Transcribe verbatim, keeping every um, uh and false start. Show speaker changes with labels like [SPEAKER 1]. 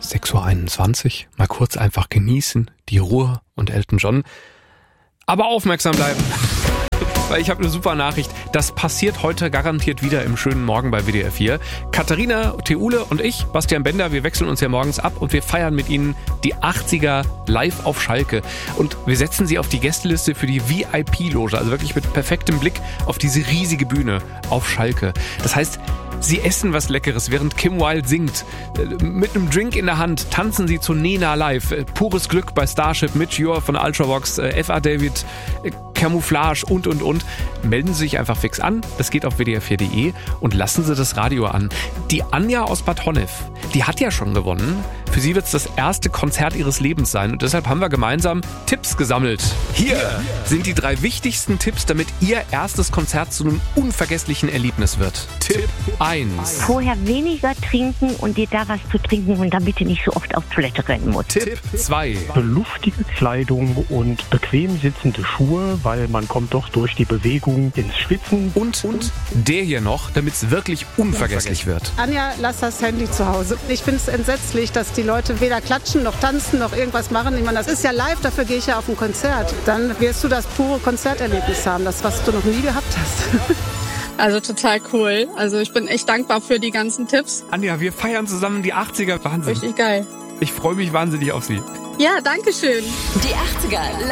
[SPEAKER 1] sechs Uhr einundzwanzig. Mal kurz einfach genießen, die Ruhe und Elton John. Aber aufmerksam bleiben. Weil ich habe eine super Nachricht. Das passiert heute garantiert wieder im schönen Morgen bei W D R vier. Katharina Theule und ich, Bastian Bender, wir wechseln uns ja morgens ab und wir feiern mit Ihnen die achtziger live auf Schalke. Und wir setzen Sie auf die Gästeliste für die V I P-Loge, also wirklich mit perfektem Blick auf diese riesige Bühne auf Schalke. Das heißt, Sie essen was Leckeres, während Kim Wilde singt. Mit einem Drink in der Hand tanzen Sie zu Nena live. Pures Glück bei Starship, Mitch Ure von Ultravox, F A David, Camouflage und, und, und. Melden Sie sich einfach fix an. Das geht auf W D R vier Punkt de und lassen Sie das Radio an. Die Anja aus Bad Honnef, die hat ja schon gewonnen. Für sie wird es das erste Konzert ihres Lebens sein. Und deshalb haben wir gemeinsam Tipps gesammelt. Hier sind die drei wichtigsten Tipps, damit Ihr erstes Konzert zu einem unvergesslichen Erlebnis wird. Tipp eins.
[SPEAKER 2] Vorher weniger trinken und dir da was zu trinken und dann bitte nicht so oft auf Toilette rennen muss.
[SPEAKER 1] Tipp zwei.
[SPEAKER 3] Luftige Kleidung und bequem sitzende Schuhe, weil man kommt doch durch die Bewegung ins Schwitzen.
[SPEAKER 1] Und, und der hier noch, damit es wirklich unvergesslich wird.
[SPEAKER 4] Anja, lass das Handy zu Hause. Ich finde es entsetzlich, dass die Leute weder klatschen, noch tanzen, noch irgendwas machen. Ich meine, das ist ja live, dafür gehe ich ja auf ein Konzert. Dann wirst du das pure Konzerterlebnis haben, das, was du noch nie gehabt hast.
[SPEAKER 5] Also total cool. Also ich bin echt dankbar für die ganzen Tipps.
[SPEAKER 1] Anja, wir feiern zusammen die achtziger. Wahnsinn.
[SPEAKER 5] Richtig geil.
[SPEAKER 1] Ich freue mich wahnsinnig auf Sie.
[SPEAKER 5] Ja, danke schön.
[SPEAKER 6] Die achtziger